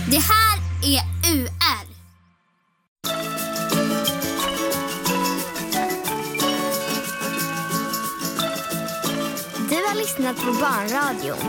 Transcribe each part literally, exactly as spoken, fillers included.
Det här är U R. Du har lyssnat på Barnradion.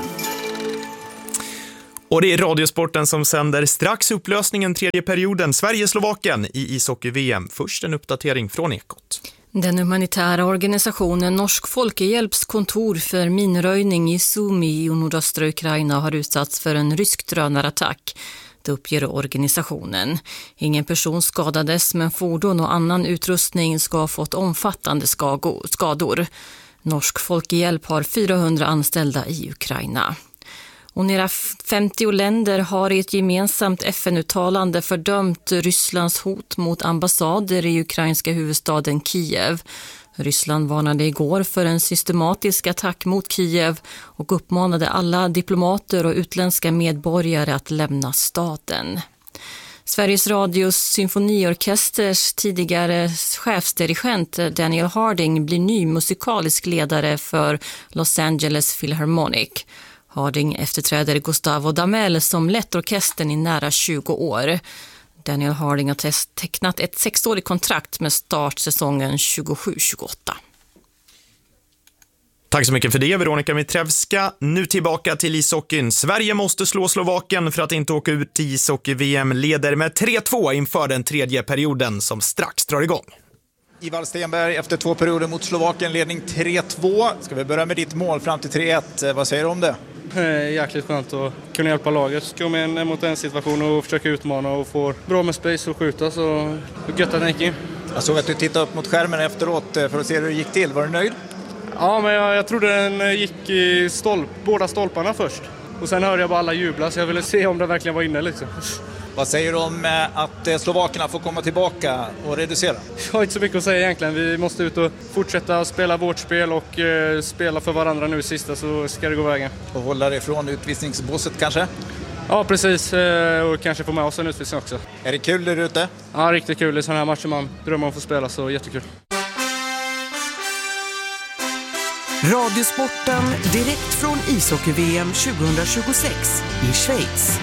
Och det är Radiosporten som sänder strax upplösningen tredje perioden Sverige-Slovakien i ishockey-V M. Först en uppdatering från Ekot. Den humanitära organisationen Norsk Folkehjälps kontor för minröjning i Sumy i nordöstra Ukraina har utsatts för en rysk drönarattack. Det uppger organisationen. Ingen person skadades, men fordon och annan utrustning ska ha fått omfattande skador. Norsk Folkehjälp har fyrahundra anställda i Ukraina. Och nära femtio länder har i ett gemensamt F N-uttalande fördömt Rysslands hot mot ambassader i ukrainska huvudstaden Kiev. Ryssland varnade igår för en systematisk attack mot Kiev och uppmanade alla diplomater och utländska medborgare att lämna staden. Sveriges Radios symfoniorkesters tidigare chefsdirigent Daniel Harding blir ny musikalisk ledare för Los Angeles Philharmonic. Harding efterträder Gustavo Damel som lett orkestern i nära tjugo år. Daniel Harding har tecknat ett sexårigt kontrakt med startsäsongen tjugosju tjugoåtta. Tack så mycket för det, Veronica Mitrevska. Nu tillbaka till ishockeyn. Sverige måste slå Slovakien för att inte åka ut i ishockey-V M. Leder med tre två inför den tredje perioden som strax drar igång. Ivar Stenberg efter två perioder mot Slovakien, ledning tre två. Ska vi börja med ditt mål fram till tre ett. Vad säger du om det? Jäkligt skönt att kunna hjälpa laget. Komma in mot en situation och försöka utmana och få bra med space och skjuta, så gött att den gick in. Jag såg att du tittade upp mot skärmen efteråt för att se hur det gick till. Var du nöjd? Ja, men jag, jag trodde den gick i stolp, båda stolparna först. Och sen hörde jag bara alla jubla, så jag ville se om det verkligen var inne liksom. Vad säger du om att slovakerna får komma tillbaka och reducera? Jag har inte så mycket att säga egentligen. Vi måste ut och fortsätta spela vårt spel och eh, spela för varandra nu i sista, så ska det gå vägen. Och hålla dig från utvisningsbåset kanske? Ja, precis. Eh, och kanske få med oss en utvisning också. Är det kul där ute? Ja, riktigt kul. I sådana här matcher man drömmer om att få spela, så jättekul. Radiosporten direkt från ishockey-V M tjugohundratjugosex i Schweiz.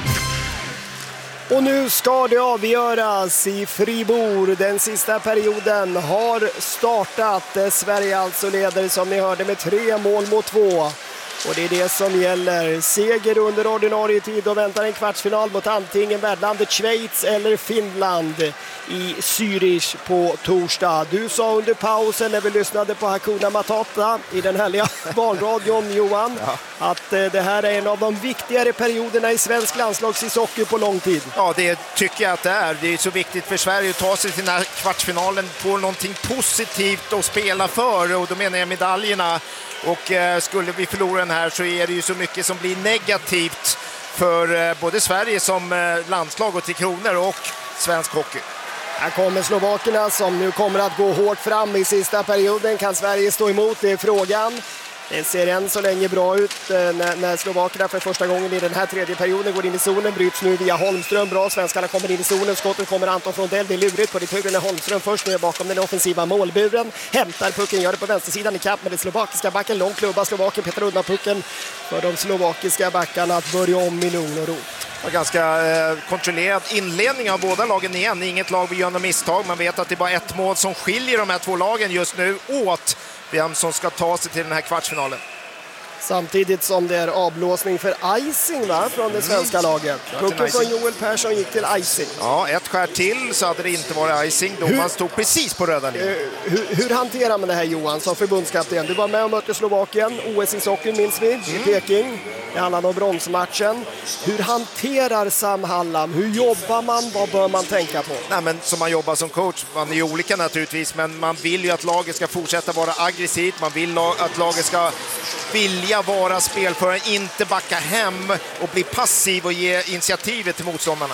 Och nu ska det avgöras i Fribourg. Den sista perioden har startat. Sverige alltså leder, som ni hörde, med tre mål mot två. Och det är det som gäller. Seger under ordinarie tid och väntar en kvartsfinal mot antingen värdlandet Schweiz eller Finland i Zürich på torsdag. Du sa under pausen när vi lyssnade på Hakuna Matata i den härliga barnradion, Johan, ja, att eh, det här är en av de viktigare perioderna i svensk landslagsishockey på lång tid. Ja, det tycker jag att det är. Det är så viktigt för Sverige att ta sig till den här kvartsfinalen, få någonting positivt att spela för, och då menar jag medaljerna. Och eh, skulle vi förlora den här så är det ju så mycket som blir negativt för eh, både Sverige som eh, landslag och Tre Kronor och svensk hockey. Här kommer slovakerna som nu kommer att gå hårt fram i sista perioden. Kan Sverige stå emot? Det är frågan. Det ser än så länge bra ut när, när slovakerna för första gången i den här tredje perioden går in i zonen. Bryts nu via Holmström. Bra, svenskarna kommer in i zonen. Skottet kommer Anton Frondell. Det är lurigt på det högre när Holmström först ner bakom den offensiva målburen. Hämtar pucken, gör det på vänstersidan i kapp med den slovakiska backen. Lång klubba, Slovaken petar undan pucken för de slovakiska backarna att börja om i lugn och ro. Ganska eh, kontrollerad inledning av båda lagen igen. Inget lag vill göra några misstag. Man vet att det är bara ett mål som skiljer de här två lagen just nu åt vem som ska ta sig till den här kvartsfinalen. Samtidigt som det är avblåsning för icing, va, från det svenska mm. laget. Pucken från Joel Persson gick till icing. Ja, ett skär till så hade det inte varit icing. Domaren stod precis på röda linjen. Uh, hur, hur hanterar man det här, Johan, som förbundskapten? Du var med och mötte Slovakien, O S ishockey minns vi, mm. i Peking. Det handlar om bronsmatchen. Hur hanterar Sam Hallam? Hur jobbar man? Vad bör man tänka på? Nej, men som man jobbar som coach, man är ju olika naturligtvis, men man vill ju att laget ska fortsätta vara aggressivt. Man vill att laget ska vilja vara spelförare, inte backa hem och bli passiv och ge initiativet till motståndarna.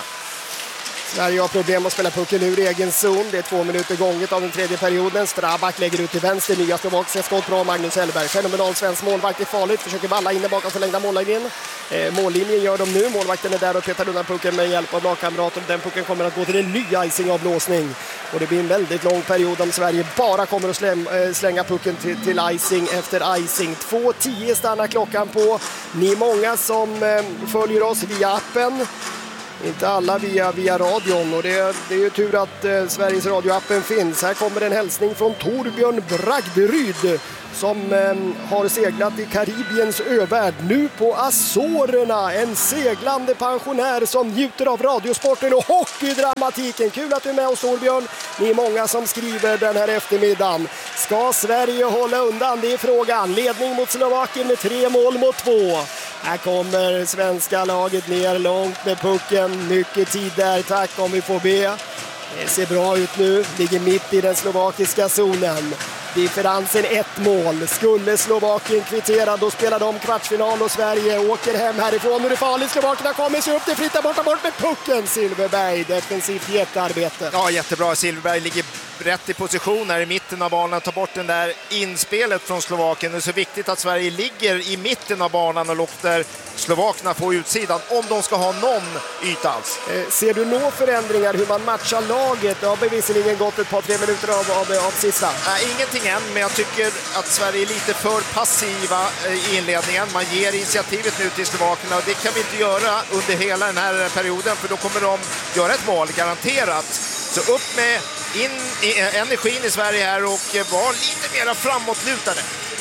Sverige har problem att spela pucken ur egen zon. Det är två minuter gånget av den tredje perioden. Strabak lägger ut till vänster. Nya slovakiska skott från Magnus Hellberg. Fenomenal svensk målvakt är farligt. Försöker valla inne bakom förlängda mållinjen. Eh, mållinjen gör de nu. Målvakten är där och petar undan pucken med hjälp av lagkamrater. Den pucken kommer att gå till en ny icingavblåsning. Och det blir en väldigt lång period om Sverige bara kommer att slä, slänga pucken till, till icing efter icing. två tio stannar klockan på. Ni är många som eh, följer oss via appen. Inte alla via, via radion, och det, det är ju tur att eh, Sveriges radioappen finns. Här kommer en hälsning från Torbjörn Bragderyd som eh, har seglat i Karibiens övärld, nu på Azorerna. En seglande pensionär som njuter av radiosporten och hockeydramatiken. Kul att du är med oss, Torbjörn. Ni är många som skriver den här eftermiddagen. Ska Sverige hålla undan? Det är frågan. Ledning mot Slovakien med tre mål mot två. Här kommer svenska laget ner långt med pucken. Mycket tid där, tack om vi får be. Det ser bra ut nu. Ligger mitt i den slovakiska zonen. Differensen ett mål. Skulle Slovakien kvittera, då spelar de kvartsfinal och Sverige åker hem härifrån. Nu är det farligt. Slovakerna kommer sig upp till fritta borta bort med pucken. Silverberg, defensivt jättearbete. Ja, jättebra. Silverberg ligger rätt i position här i mitten av banan. Tar bort den där inspelet från Slovakien. Det är så viktigt att Sverige ligger i mitten av banan och låter slovakerna få utsidan om de ska ha någon yta alls. Eh, ser du några förändringar hur man matchar laget? Det har bevisligen gått ett par tre minuter av, av, av sista. Nej, ingenting än, men jag tycker att Sverige är lite för passiva i inledningen. Man ger initiativet nu till slovakerna och det kan vi inte göra under hela den här perioden, för då kommer de göra ett mål, garanterat. Så upp med in i energin i Sverige här och var lite mer framåtlutade.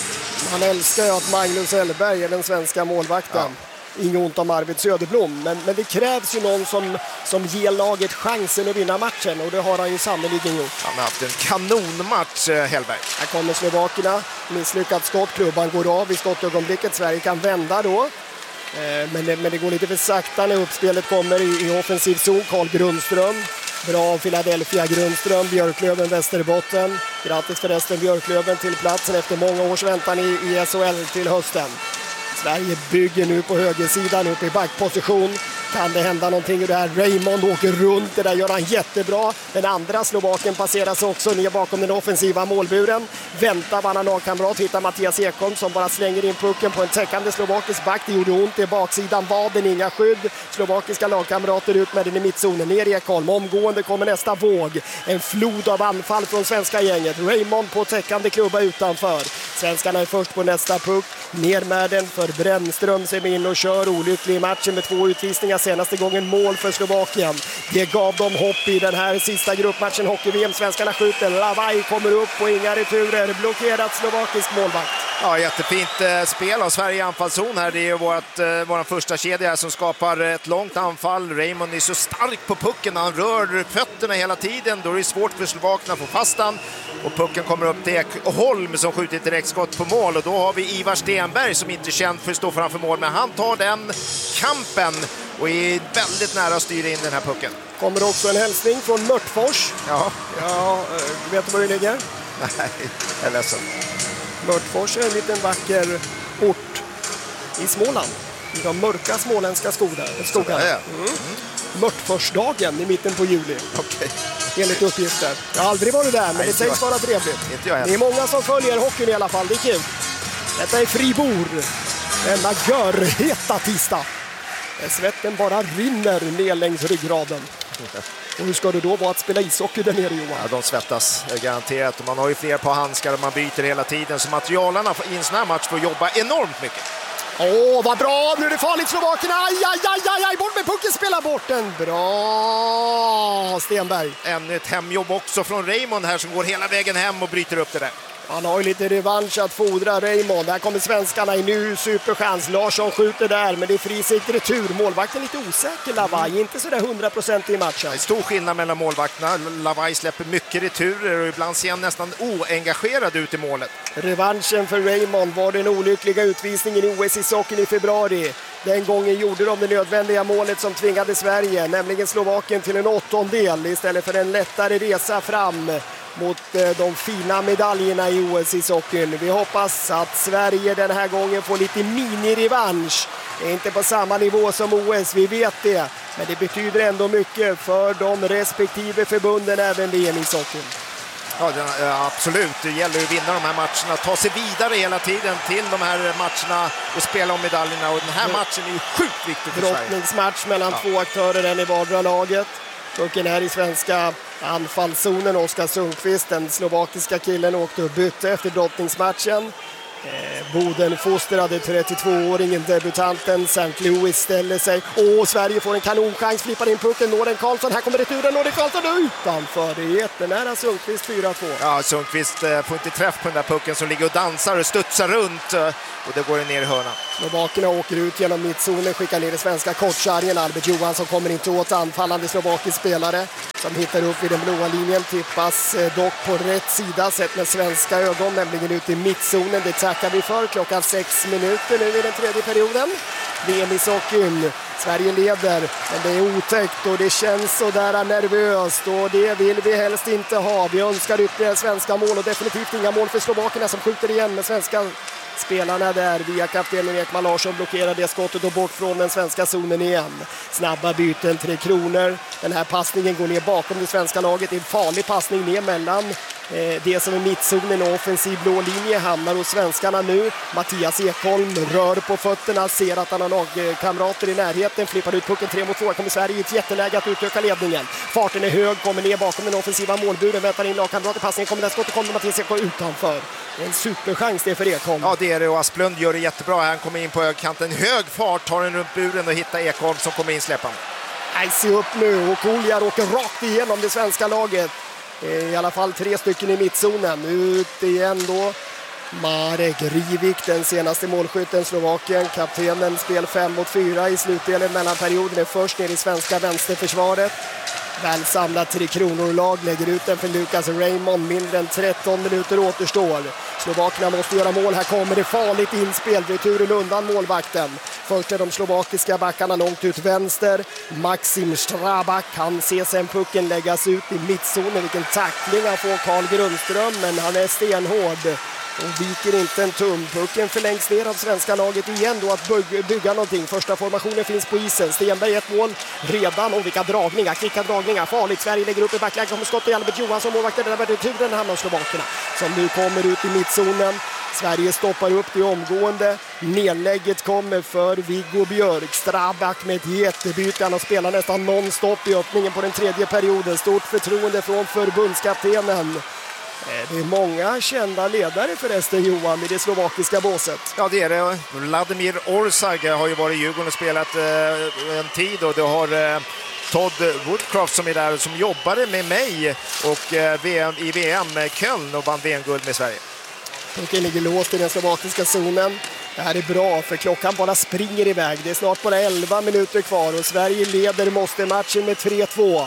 Man älskar ju att Magnus Hellberg är den svenska målvakten. Ja. Inget ont om Arvid Söderblom, men, men det krävs ju någon som, som ger laget chansen att vinna matchen, och det har han ju sannoliken gjort. Han har haft en kanonmatch, Hellberg. Här kommer slovakerna, misslyckat skott, klubban går av i skottögonblicket. Sverige kan vända då, eh, men, det, men det går lite för sakta när uppspelet kommer i, i offensiv zon. Carl Grundström, bra av Philadelphia. Grundström, Björklöven, Västerbotten. Grattis förresten Björklöven till platsen efter många års väntan i, i S H L till hösten. Sverige bygger nu på högersidan upp i backposition. Kan det hända någonting i det här? Raymond åker runt, det där gör han jättebra. Den andra slovaken passeras också ner bakom den offensiva målburen. Väntar vad han lagkamrat, hittar Mattias Ekholm som bara slänger in pucken på en täckande slovakisk back. Det gjorde ont i baksidan, vaden, inga skydd. Slovakiska lagkamrater ut med den i mittzonen. Ner i Ekholm, omgående kommer nästa våg. En flod av anfall från svenska gänget. Raymond på täckande klubba utanför. Svenskarna är först på nästa puck. Ner med den för Brännström som är in och kör. Olycklig i matchen med två utvisningar. Senaste gången mål för Slovakien. Det gav dem hopp i den här sista gruppmatchen hockey-V M. Svenskarna skjuter. Lavaj kommer upp och inga returer. Blockerat slovakisk målvakt. Ja, jättefint eh, spel av Sverige i anfallszon här. Det är vårt, eh, vår första kedja här som skapar ett långt anfall. Raymond är så stark på pucken. Han rör fötterna hela tiden. Då är det svårt för slovakerna att få fast han. Och pucken kommer upp till Holm som skjuter ett direktskott på mål. Och då har vi Ivar Stenberg som inte är känd för att stå framför mål. Men han tar den kampen och är väldigt nära att styra in den här pucken. Kommer också en hälsning från Mörtfors. Ja. Ja, vet du var det ligger? Nej, jag är ledsen. Mörtfors är en liten vacker ort i Småland. I de mörka småländska skogar. skogarna. Ja, mm. Mm. Mörtforsdagen i mitten på juli. Okej. Enligt uppgifter. Jag har aldrig varit där, men Nej, det sägs vara trevligt. Inte jag det är många som följer hockeyn i alla fall, det är kul. Detta är Fribourg. Denna görheta tisdag. Svetten bara rinner ner längs ryggraden. Och hur ska det då vara att spela ishockey där nere, Johan? Ja, de svettas garanterat. Och man har ju fler på handskar och man byter hela tiden. Så materialarna i en sån här match får jobba enormt mycket. Åh, oh, vad bra! Nu är det farligt Slovakerna! Aj, aj, aj, aj, aj! Bort med pucken, spela bort den! Bra, Stenberg! Ännu ett hemjobb också från Raymond här som går hela vägen hem och bryter upp det där. Han har ju lite revansch att fodra, Raymond. Här kommer svenskarna i nu, superchans. Larsson skjuter där, men det är frisikt retur. Målvakten lite osäker, Lavaj. Inte sådär hundra procent i matchen. Det är stor skillnad mellan målvakterna. Lavaj släpper mycket returer och ibland ser han nästan oengagerad ut i målet. Revanschen för Raymond var den olyckliga utvisningen i O S ishockeyn i februari. Den gången gjorde de det nödvändiga målet som tvingade Sverige, nämligen Slovakien, till en åttondel istället för en lättare resa fram mot de fina medaljerna i O S ishockeyn. Vi hoppas att Sverige den här gången får lite mini-revansch. Det är inte på samma nivå som O S, vi vet det. Men det betyder ändå mycket för de respektive förbunden även V M ishockeyn. Ja, absolut. Det gäller att vinna de här matcherna. Ta sig vidare hela tiden till de här matcherna och spela om medaljerna. Och den här matchen är ju sjukt viktig för Sverige. Brottningsmatch mellan ja. två aktörer, en i vardera laget. Pucken är i svenska anfallszonen. Oskar Sundqvist, den slovakiska killen, åkte och bytte efter brottningsmatchen. Boden-fostrade trettiotvååringen, debutanten Saint Louis ställer sig. Åh, Sverige får en kanonchans, flippar in pucken, Norden Karlsson, här kommer returen, Norden Karlsson utanför, det är jättenära Sundqvist fyra två. Ja, Sundqvist får inte träff på den där pucken som ligger och dansar och studsar runt och det går ner i hörnan. Slovakerna åker ut genom mittzonen, skickar ner det svenska kortsargen. Albert Johansson kommer inte åt anfallande slovakisk spelare som hittar upp vid den blåa linjen, tippas dock på rätt sida sett med svenska ögon, nämligen ut i mittzonen. Det tackar vi för. Klockan sex minuter nu i den tredje perioden. V M ishockeyn. Sverige leder, men det är otäckt och det känns så där nervöst och det vill vi helst inte ha. Vi önskar ytterligare svenska mål och definitivt inga mål för slovakerna som skjuter igen med svenska spelarna där via kaptenen Ekman Larsson blockerar det skottet och bort från den svenska zonen igen. Snabba byten, Tre Kronor. Den här passningen går ner bakom det svenska laget. Det är en farlig passning ner mellan eh, det som är mittzonen och offensiv blå linje. Hamnar hos svenskarna nu. Mattias Ekholm rör på fötterna, ser att han har lagkamrater i närheten. Flippar ut pucken tre mot två. Kommer Sverige i ett jätteläge att utöka ledningen. Farten är hög, kommer ner bakom den offensiva målburen. Väntar in lagkamrater. Passningen kommer där, skottet kommer Mattias Ekholm utanför. En superchans det för Ekholm. Ja, det är det och Asplund gör det jättebra. Han kommer in på högkanten. Hög fart, tar den runt buren och hittar Ekholm som kommer in släppan. Nej, se upp nu och Koljar åker rakt igenom det svenska laget. I alla fall tre stycken i mittzonen. Ut igen då. Marek Rivik, den senaste målskytten, Slovakien. Kaptenen, spel fem mot fyra i slutdelen mellan perioden. Är först ner i svenska vänsterförsvaret. Väl samlat Tre Kronor-lag lägger ut den för Lucas Raymond. Mindre än tretton minuter återstår. Slovakerna måste göra mål. Här kommer det farligt inspel. Returen undan målvakten. Först är de slovakiska backarna långt ut vänster. Maxim Strabak kan se sen pucken läggas ut i mittzonen. Vilken tackling han får Carl Grundström, men han är stenhård. Och viker inte en tum. Pucken förlängs ner av svenska laget igen då att bygga, bygga någonting. Första formationen finns på isen. Stenberg ett mål redan och vilka dragningar, kvicka dragningar. Farligt, Sverige lägger upp i backläge. Kommer skott i Albert Johansson. Målvakten där var turen hamnar slovakerna. Som nu kommer ut i mittzonen. Sverige stoppar upp det omgående. Nedlägget kommer för Viggo Björk. Strabak med ett jättebyte. Han har spelat nästan non-stop i öppningen på den tredje perioden. Stort förtroende från förbundskaptenen. Det är många kända ledare förresten, Johan, i det slovakiska båset. Ja, det är det. Vladimir Orsag har ju varit i Djurgården och spelat eh, en tid och det har eh, Todd Woodcroft som är där som jobbade med mig och eh, V M, i V M Köln och vann V M-guld med Sverige. Pucken ligger låst i den slovakiska zonen. Det här är bra för klockan bara springer iväg. Det är snart bara elva minuter kvar och Sverige leder måste matchen med tre två.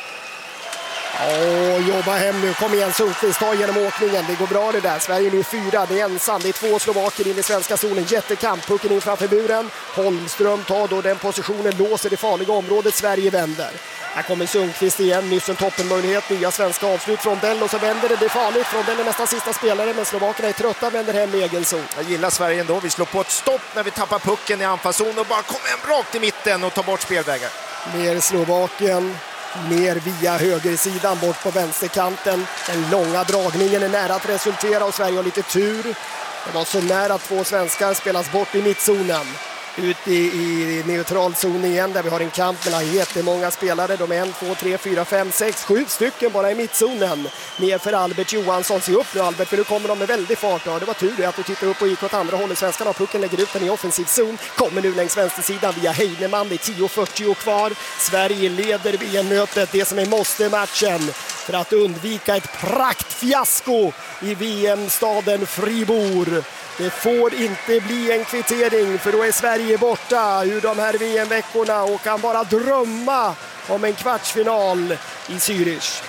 Åh, jobba hem nu. Kom igen Sundqvist, ta genom åkningen. Det går bra det där. Sverige nu fyra. Det är ensam. Det är två slovaker in i svenska zonen. Jättekamp. Pucken in framför buren. Holmström tar då den positionen. Låser det farliga området. Sverige vänder. Här kommer Sundqvist igen. Nyss en toppenmöjlighet. Nya svenska avslut från Dell och så vänder det. Det är farligt. Från Dell är nästan sista spelare. Men slovakerna är trötta. Vänder hem i egen zon. Jag gillar Sverige ändå. Vi slår på ett stopp när vi tappar pucken i anfallszon och bara kommer en rakt i mitten och tar bort spelvägar. Mer Slovakien. Ner via högersidan bort på vänsterkanten. Den långa dragningen är nära att resultera och Sverige har lite tur. Det var så nära att två svenskar spelas bort i mittzonen. Ut i, i neutral zon igen där vi har en kamp mellan jättemånga spelare. De är en, två, tre, fyra, fem, sex, sju stycken bara i mittzonen. Ner för Albert Johansson. Se upp nu Albert, för nu kommer de med väldigt fart. Ja, det var tur att du tittar upp och gick åt andra hållet. Svenskarna och pucken lägger ut den i offensiv zon. Kommer nu längs vänstersidan via Heinemann. Det är tio fyrtio kvar. Sverige leder V M-mötet. Det som är måste-matchen för att undvika ett praktfiasko i V M-staden Fribourg. Det får inte bli en kvittering för då är Sverige borta ur de här V M-veckorna och kan bara drömma om en kvartsfinal i Zürich.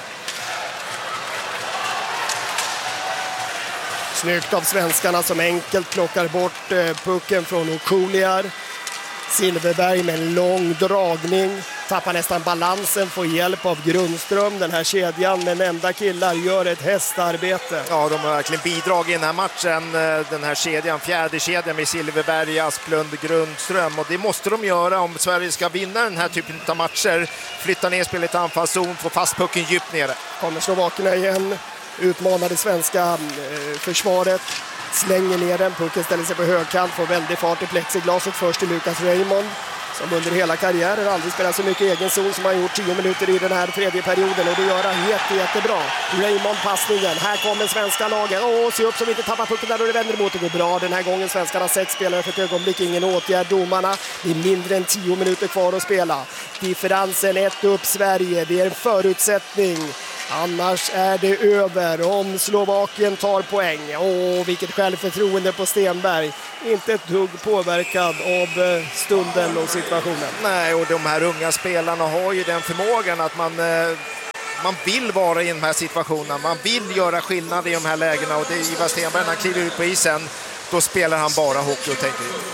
Snyggt av svenskarna som enkelt plockar bort pucken från Koljar. Silverberg med en lång dragning. Tappar nästan balansen, får hjälp av Grundström. Den här kedjan med nämnda killar gör ett hästarbete. Ja, de har verkligen bidragit i den här matchen. Den här kedjan, fjärde kedjan med Silverberg, Asplund, Grundström. Och det måste de göra om Sverige ska vinna den här typen av matcher. Flytta ner spelet i anfallszon, få fast pucken djupt nere. Kommer slovakerna igen. Utmanar det svenska eh, försvaret. Slänger ner den, pucken ställer sig på högkant, får väldigt fart i plexiglaset först till Lucas Raymond. som under hela karriären aldrig spelat så mycket egen zon som han gjort tio minuter i den här tredje perioden, och det gör han jätte, jättebra. Raymond passningen, här kommer svenska lagen. Åh, se upp som inte tappar pucken där och det vänder emot. Det går bra den här gången. Svenskarna sex spelare för ett ögonblick, ingen åtgärd. Domarna, det är mindre än tio minuter kvar att spela. Differensen ett upp Sverige, det är en förutsättning. Annars är det över om Slovakien tar poäng. Åh, vilket självförtroende på Stenberg. Inte ett dugg påverkad av stunden och situationen. Nej, och de här unga spelarna har ju den förmågan att man, man vill vara i de här situationerna. Man vill göra skillnad i de här lägena, och det är Ivar Stenberg när han kliver ut på isen. Då spelar han bara hockey och tänker ut.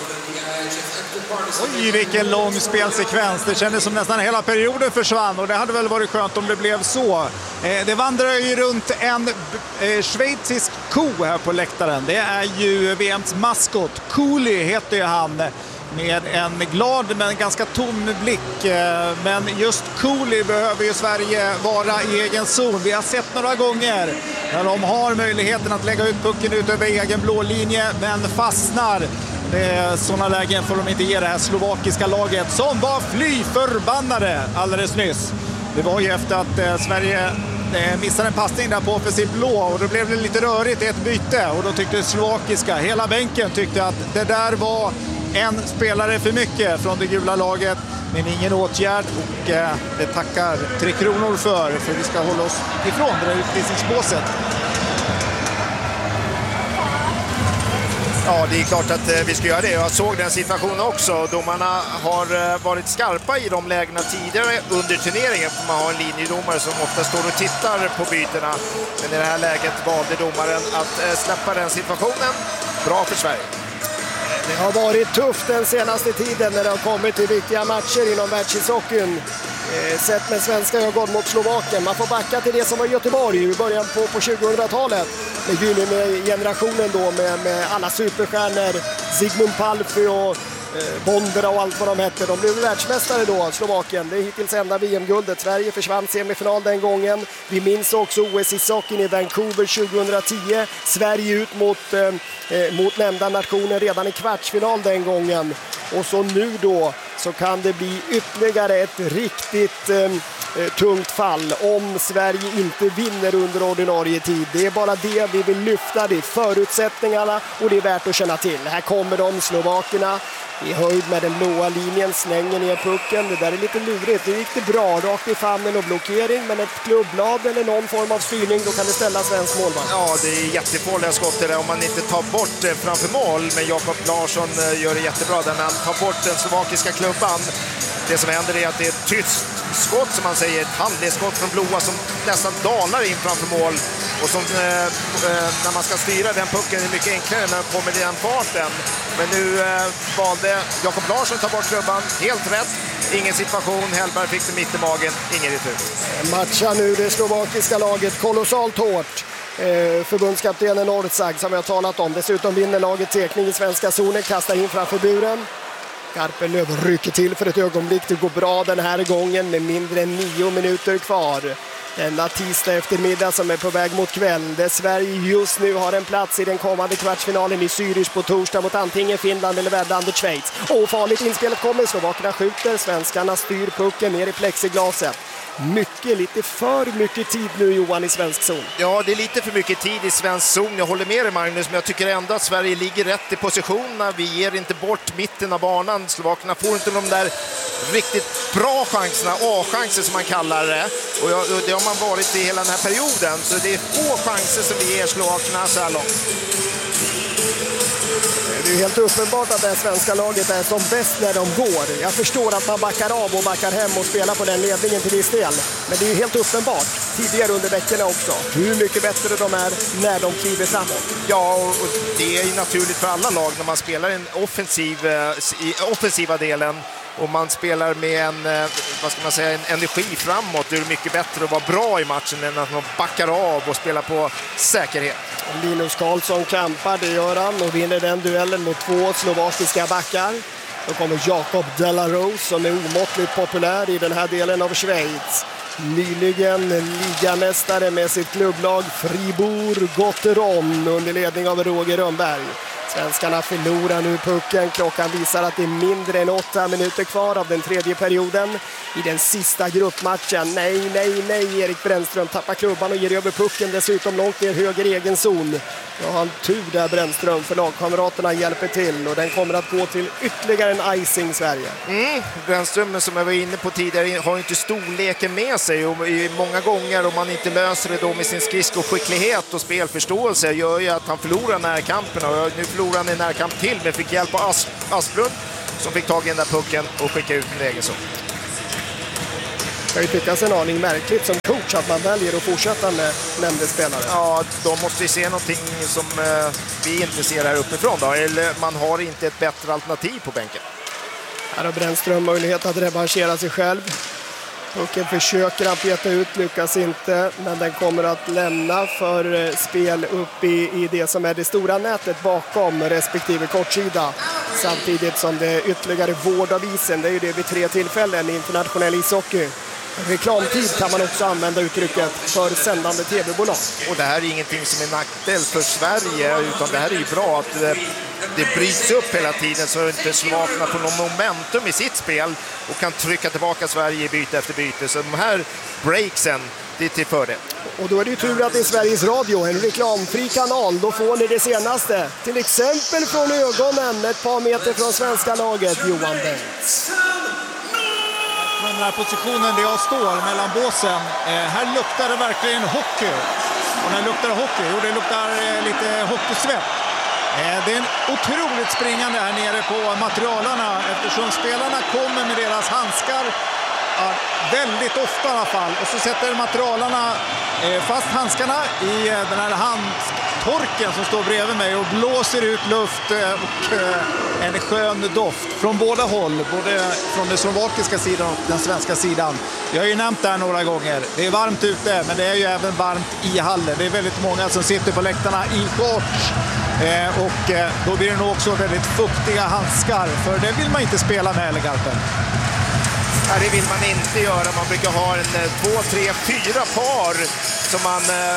Oj, vilken lång spelsekvens. Det kändes som nästan hela perioden försvann, och det hade väl varit skönt om det blev så. Eh, det vandrar ju runt en eh, schweizisk ko här på läktaren. Det är ju V M:s maskot. Cooley heter ju han, med en glad men ganska tom blick. Eh, men just Cooley behöver ju Sverige vara i egen zon. Vi har sett några gånger när de har möjligheten att lägga ut pucken ut över egen blå linje, men fastnar. Sådana lägen får de inte ge det här slovakiska laget som var fly förbannade alldeles nyss. Det var ju efter att eh, Sverige eh, missade en passning där på offensiv blå, och då blev det lite rörigt i ett byte, och då tyckte slovakiska, hela bänken tyckte att det där var en spelare för mycket från det gula laget, men ingen åtgärd, och eh, det tackar Tre Kronor för, för vi ska hålla oss ifrån det där utvisningsbåset. Ja, det är klart att vi ska göra det. Jag såg den situationen också. Domarna har varit skarpa i de lägena tidigare under turneringen. Man har en linjedomare som ofta står och tittar på bytena. Men i det här läget valde domaren att släppa den situationen. Bra för Sverige. Det har varit tufft den senaste tiden när det har kommit till viktiga matcher inom världshockeyn. Eh, sett med svenska ögon mot Slovakien. Man får backa till det som var i Göteborg i början på, på tjugohundratalet. Med gyllene generationen då med, med alla superstjärnor. Zygmunt Palffy och eh, Bondra och allt vad de hette. De blev världsmästare då, Slovakien. Det är hittills enda V M-guldet. Sverige försvann semifinal den gången. Vi minns också O S-ishockeyn i Vancouver tjugohundratio. Sverige ut mot, eh, mot nämnda nationen redan i kvartsfinal den gången. Och så nu då så kan det bli ytterligare ett riktigt eh, tungt fall om Sverige inte vinner under ordinarie tid. Det är bara det vi vill lyfta, det är förutsättningarna, och det är värt att känna till. Här kommer de, slovakerna, i höjd med den blåa linjen, slänger ner pucken. Det där är lite lurigt. Det gick det bra, rakt i famnen och blockering, men ett klubbblad eller någon form av styrning, då kan det ställa svensk målvakt. Ja, det är jättefarliga skott där om man inte tar bort det framför mål, men Jakob Larsson gör det jättebra där när han tar bort den slovakiska klubban. Det som händer är att det är ett tyst skott, som man säger, ett handledsskott från blåa som nästan dalar in framför mål, och som eh, när man ska styra den pucken är det mycket enklare när den kommer i den farten. Men nu eh, valde Jakob Larsson ta bort klubban, helt rätt, ingen situation, Hellberg fick det mitt i magen, ingen retur. Matchar nu det slovakiska laget kolossalt hårt. Eh, förbundskaptenen Orszag som jag har talat om. Dessutom vinner laget tekning i svenska zonen, kastar in framför buren. Garpenlöv rycker till för ett ögonblick. Det går bra den här gången med mindre än nio minuter kvar. Denna tisdag eftermiddag som är på väg mot kväll, där Sverige just nu har en plats i den kommande kvartsfinalen i Zürich på torsdag mot antingen Finland eller värdlandet Schweiz. Och farligt inspelet kommer, slovakerna skjuter, svenskarna styr pucken ner i plexiglaset. Mycket, lite för mycket tid nu, Johan, i svensk zon. Ja, det är lite för mycket tid i svensk zon. Jag håller med dig, Magnus, men jag tycker ändå att Sverige ligger rätt i positionerna. Vi ger inte bort mitten av banan. Slovakerna får inte de där riktigt bra chanserna, A-chanser som man kallar det. Och det har man varit i hela den här perioden. Så det är få chanser som vi ger slovakerna så här långt. Det är helt uppenbart att det svenska laget är som bäst när de går. Jag förstår att man backar av och backar hem och spelar på den ledningen till viss del. Men det är helt uppenbart, tidigare under veckorna också, hur mycket bättre de är när de kliver framåt. Ja, och det är ju naturligt för alla lag när man spelar en offensiv, i offensiva delen. Och man spelar med en, vad ska man säga, en energi framåt. Det är mycket bättre att vara bra i matchen än att man backar av och spelar på säkerhet. Linus Karlsson kampar, det gör han, och vinner den duellen mot två slovakiska backar. Då kommer Jacob Delarose som är omåttligt populär i den här delen av Schweiz. Nyligen ligamästare med sitt klubblag Fribourg Gotteron under ledning av Roger Rönnberg. Svenskarna förlorar nu pucken. Klockan visar att det är mindre än åtta minuter kvar av den tredje perioden i den sista gruppmatchen. Nej, nej, nej. Erik Brännström tappar klubban och ger över pucken dessutom långt ner höger egen zon. Ja, han tur där Brännström, för lagkamraterna hjälper till och den kommer att gå till ytterligare en icing Sverige. Mm, Brännström som jag var inne på tidigare har inte storleken med sig och många gånger om man inte löser det då med sin skridskoskicklighet och spelförståelse gör ju att han förlorar närkampen och nu förlorar han en närkamp till men fick hjälp av As- Asplund som fick tag i den där pucken och skicka ut en egen zon. Det kan ju tyckas en aning märkligt som coach att man väljer att fortsätta med nämnde spelare. Ja, de måste ju se någonting som eh, vi inte ser här uppifrån då. Eller man har inte ett bättre alternativ på bänken. Här har Brännström möjlighet att revanschera sig själv. Pucken försöker han peta ut, lyckas inte. Men den kommer att lämna för spel upp i, i det som är det stora nätet bakom respektive kortsida. Samtidigt som det är ytterligare vård av isen. Det är ju det vid tre tillfällen i internationell ishockey. Reklamtid kan man också använda uttrycket för sändande tv-bolag. Och det här är ingenting som är nackdel för Sverige utan det här är ju bra att det, det bryts upp hela tiden så att inte slovakerna får någon momentum i sitt spel och kan trycka tillbaka Sverige i byte efter byte. Så de här breaksen, det är till fördel. Och då är det ju tur att det är Sveriges Radio, en reklamfri kanal. Då får ni det senaste. Till exempel från ögonen, ett par meter från svenska laget, Johan Bengts. Från den här positionen där jag står mellan båsen, eh, här luktar det verkligen hockey. Och när det luktar hockey, jo det luktar eh, lite hockeysvett. Eh, det är en otroligt springande här nere på materialarna eftersom spelarna kommer med deras handskar ja, väldigt ofta i alla fall. Och så sätter materialarna eh, fast handskarna i eh, den här handtorken som står bredvid mig och blåser ut luft eh, och eh, en skön doft från båda håll, både från den slovakiska sidan och den svenska sidan. Jag har ju nämnt det här några gånger. Det är varmt ute, men det är ju även varmt i hallen. Det är väldigt många som sitter på läktarna i shorts. Eh, och eh, då blir det nog också väldigt fuktiga handskar, för det vill man inte spela med, eller Garpen? Nej, det vill man inte göra. Man brukar ha en två, tre, fyra par som man äh,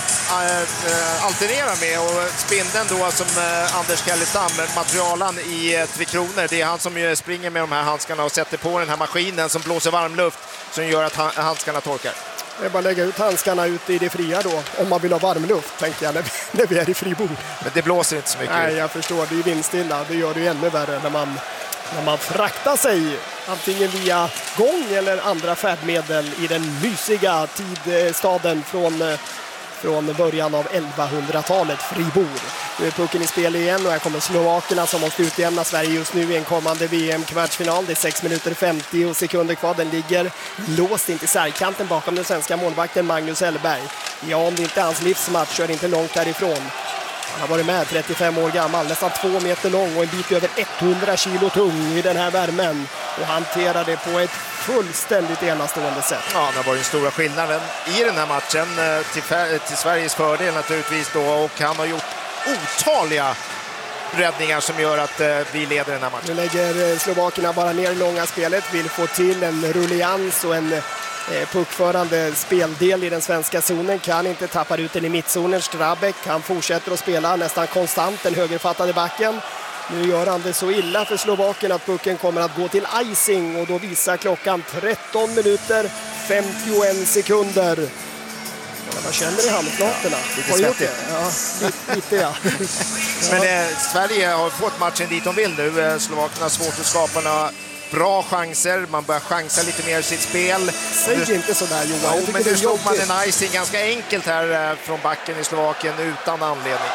äh, alternerar med. Och spindeln då som äh, Anders Kellestam, materialan i äh, Tre Kronor, det är han som ju springer med de här handskarna och sätter på den här maskinen som blåser varmluft som gör att ha- handskarna torkar. Det är bara att lägga ut handskarna ute i det fria då, om man vill ha varmluft, tänker jag, när vi, när vi är i Fribourg. Men det blåser inte så mycket. Nej, jag förstår. Det är ju vindstilla. Det gör det ju ännu värre när man, när man fraktar sig antingen via gång eller andra färdmedel i den mysiga tidstaden från, från början av elvahundratalet, Fribourg. Nu är pucken i spel igen och här kommer slovakerna som måste utjämna Sverige just nu i en kommande V M-kvartsfinal. Det är sex minuter femtio sekunder kvar. Den ligger låst in till särkanten bakom den svenska målvakten Magnus Hellberg. Ja, om det inte är hans livsmatch så är det inte långt därifrån. Han har varit med, trettiofem år gammal, nästan två meter lång och en bit över hundra kilo tung i den här värmen. Och hanterar det på ett fullständigt enastående sätt. Ja, det var ju den stora skillnaden i den här matchen till, till Sveriges fördel naturligtvis då. Och han har gjort otaliga räddningar som gör att eh, vi leder den här matchen. Nu lägger slovakerna bara ner långa spelet, vill få till en rullians och en eh, puckförande speldel i den svenska zonen. Kan inte tappa ut den i mittzonen. Strabek, han fortsätter att spela nästan konstant den högerfattade backen. Nu gör han det så illa för Slovaken att pucken kommer att gå till icing och då visar klockan tretton minuter femtioen sekunder. Ja, man känner i handflatorna. Ja, lite har gjort svettigt. det. Ja, lite, lite ja. Men eh, Sverige har fått matchen dit de vill nu. Eh, Slovakerna har svårt att skapa några bra chanser. Man börjar chansa lite mer i sitt spel. Säg du... inte sådär, Johan. Ja, jag men nu slog man jobbigt. en icing ganska enkelt här eh, från backen i Slovakien utan anledning.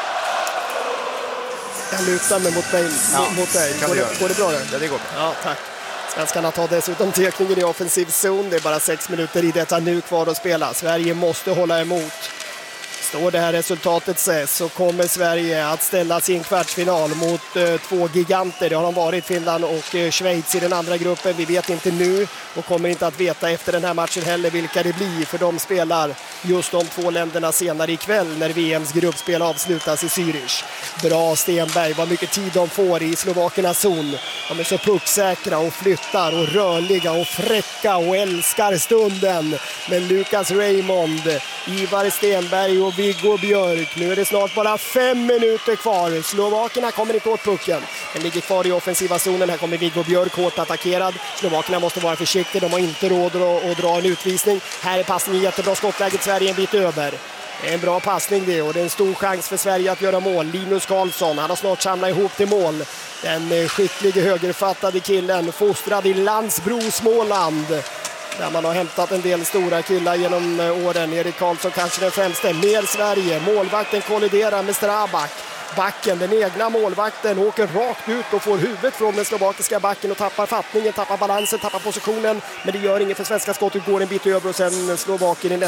Jag lutar mig mot dig. Ja, mot dig. Kan går, det, det, går det bra där? Ja, det går bra. Ja, tack. Svenskarna tar dessutom tekningen i offensiv zon. Det är bara sex minuter i detta nu kvar att spela. Sverige måste hålla emot. Står det här resultatet sig så kommer Sverige att ställa sin kvartsfinal mot eh, två giganter. Det har de varit, Finland och eh, Schweiz i den andra gruppen. Vi vet inte nu och kommer inte att veta efter den här matchen heller vilka det blir. För de spelar just de två länderna senare ikväll när V M:s gruppspel avslutas i Zürich. Bra Stenberg, vad mycket tid de får i slovakernas zon. De är så pucksäkra och flyttar och rörliga och fräcka och älskar stunden. Men Lukas Raymond, Ivar Stenberg och Viggo Björk. Nu är det snart bara fem minuter kvar. Slovakerna kommer inte åt pucken. Den ligger kvar i offensiva zonen. Här kommer Viggo Björk hårt attackerad. Slovakerna måste vara försiktiga. De har inte råd att, att dra en utvisning. Här är passningen jättebra. Skottläget Sverige en bit över. Det är en bra passning det och det är en stor chans för Sverige att göra mål. Linus Karlsson, han har snart samlat ihop till mål. Den skickliga högerfattade killen, fostrad i Landsbro, Småland. Där man har hämtat en del stora killar genom åren. Erik Karlsson kanske den främste. Mer Sverige, målvakten kolliderar med Strabak. Backen, den egna målvakten, åker rakt ut och får huvudet från den slovakiska backen och tappar fattningen, tappar balansen, tappar positionen. Men det gör inget för svenska skottet, går en bit över och sen Slovakien i nästa.